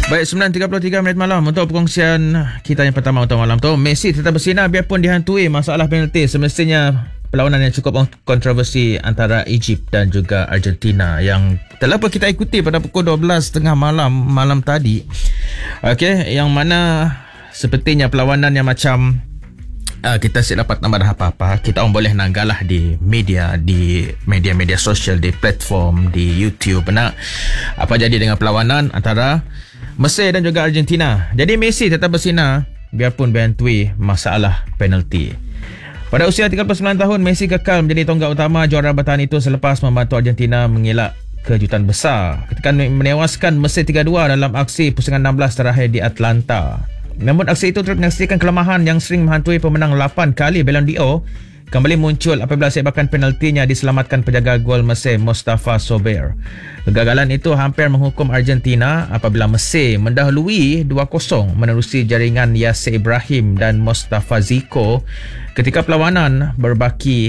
Baik, 9.33 minit malam untuk perkongsian kita yang pertama untuk malam tu. Messi tetap bersinar biarpun dihantui masalah penalti. Semestinya perlawanan yang cukup kontroversi antara Egypt dan juga Argentina yang telah pun kita ikuti pada pukul 12.30 malam tadi. Okey, yang mana sepertinya perlawanan yang macam kita tak dapat nama dah apa-apa. Kita orang boleh nak galah di media sosial, di platform, di YouTube. Nak apa jadi dengan perlawanan antara Mesir dan juga Argentina. Jadi Messi tetap bersinar biarpun dihantui masalah penalti. Pada usia 39 tahun, Messi kekal menjadi tonggak utama juara bertahan itu selepas membantu Argentina mengelak kejutan besar ketika menewaskan Mesir 3-2 dalam aksi pusingan 16 terakhir di Atlanta. Namun aksi itu turut menyaksikan kelemahan yang sering menghantui pemenang 8 kali Ballon d'Or kembali muncul apabila sebakan penaltinya diselamatkan penjaga gol Mesir Mustafa Sober. Kegagalan itu hampir menghukum Argentina apabila Mesir mendahului 2-0 menerusi jaringan Yasser Ibrahim dan Mustafa Ziko ketika perlawanan berbaki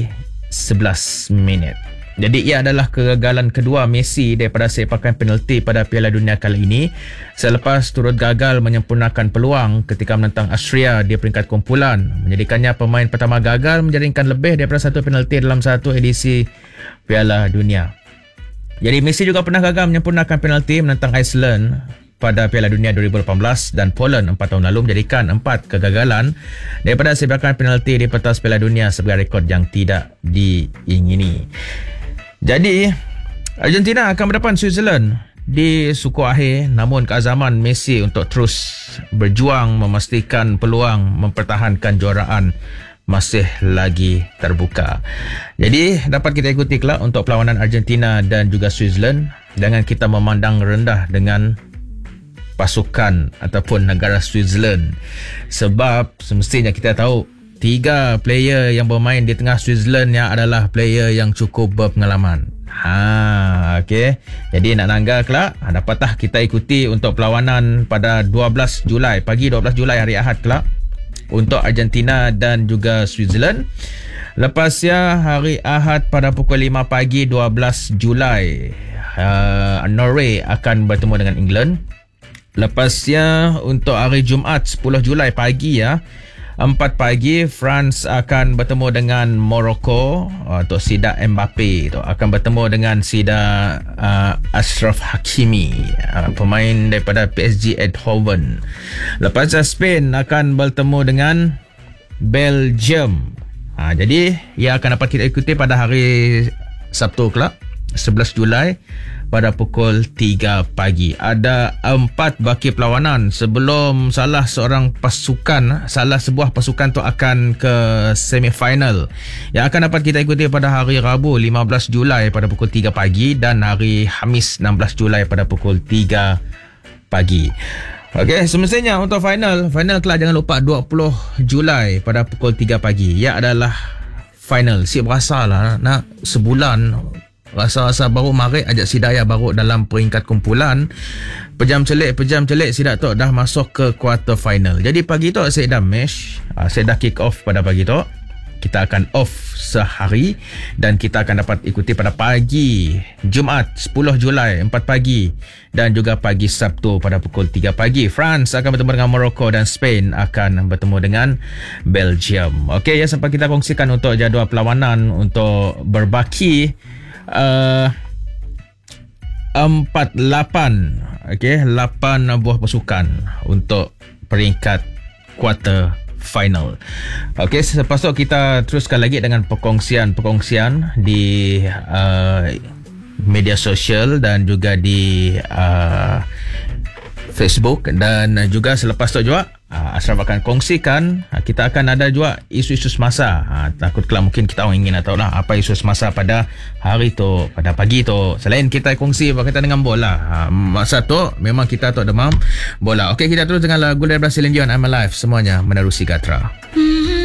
11 minit. Jadi ia adalah kegagalan kedua Messi daripada sepakan penalti pada Piala Dunia kali ini selepas turut gagal menyempurnakan peluang ketika menentang Austria di peringkat kumpulan, menjadikannya pemain pertama gagal menjaringkan lebih daripada satu penalti dalam satu edisi Piala Dunia. Jadi Messi juga pernah gagal menyempurnakan penalti menentang Iceland pada Piala Dunia 2018 dan Poland 4 tahun lalu, menjadikan 4 kegagalan daripada sepakan penalti di pentas Piala Dunia sebagai rekod yang tidak diingini. Jadi, Argentina akan berdepan Switzerland di suku akhir, namun keazaman Messi untuk terus berjuang memastikan peluang mempertahankan juaraan masih lagi terbuka. Jadi, dapat kita ikuti kelak untuk perlawanan Argentina dan juga Switzerland. Jangan kita memandang rendah dengan pasukan ataupun negara Switzerland, sebab semestinya kita tahu 3 player yang bermain di tengah Switzerland yang adalah player yang cukup berpengalaman. Okey. Jadi nak nanggal kelak, dapatlah kita ikuti untuk perlawanan pada 12 Julai, pagi 12 Julai hari Ahad kelak untuk Argentina dan juga Switzerland. Lepasnya hari Ahad pada pukul 5 pagi 12 Julai, Norway akan bertemu dengan England. Lepasnya untuk hari Jumaat 10 Julai pagi 4 pagi, France akan bertemu dengan Morocco untuk Sida Mbappe tu akan bertemu dengan Sida Ashraf Hakimi, pemain daripada PSG Eindhoven. Lepas Spain akan bertemu dengan Belgium. Jadi ia akan dapat kita ikuti pada hari Sabtu kelak 11 Julai pada pukul 3 pagi. Ada 4 baki perlawanan sebelum salah sebuah pasukan tu akan ke semifinal yang akan dapat kita ikuti pada hari Rabu 15 Julai pada pukul 3 pagi dan hari Khamis 16 Julai pada pukul 3 pagi. Okey, semestinya untuk final kelak jangan lupa 20 Julai pada pukul 3 pagi. Ia adalah final. Si berasalah nak sebulan rasa-rasa baru marik ajak Sidaya baru dalam peringkat kumpulan. Pejam celik Sidak tu dah masuk ke quarter final. Jadi pagi tu saya dah match, saya dah kick off pada pagi tu. Kita akan off sehari dan kita akan dapat ikuti pada pagi Jumaat 10 Julai 4 pagi dan juga pagi Sabtu pada pukul 3 pagi. France akan bertemu dengan Morocco dan Spain akan bertemu dengan Belgium. Okey, ya, sampai kita kongsikan untuk jadual perlawanan untuk berbaki 8 buah pasukan untuk peringkat quarter final. Okey, selepas tu kita teruskan lagi dengan perkongsian di media sosial dan juga di Facebook, dan juga selepas tu juga Ashraf akan kongsikan, kita akan ada juga isu-isu semasa. Takut kelak mungkin kita orang ingin tahu lah apa isu semasa pada hari tu, pada pagi tu. Selain kita kongsi berkaitan dengan bola, masa tu memang kita tu demam bola. Okey, kita terus dengan lagu daripada Celine Dion, I'm Alive. Semuanya menerusi Gatra.